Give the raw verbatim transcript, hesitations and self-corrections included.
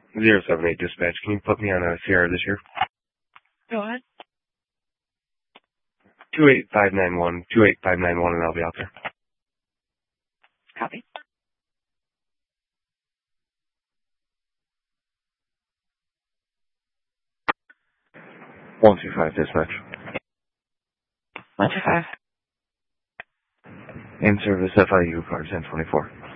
Zero seven eight dispatch. Can you put me on a Sierra this year? Go ahead. Two eight five nine one, two eight five nine one, and I'll be out there. Copy. One two five dispatch. One two five. In service F I U car ten twenty four.